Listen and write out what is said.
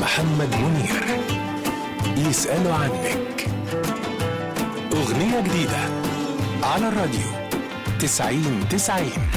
محمد منير. يسألوا عنك. أغنية جديدة على الراديو 90-90.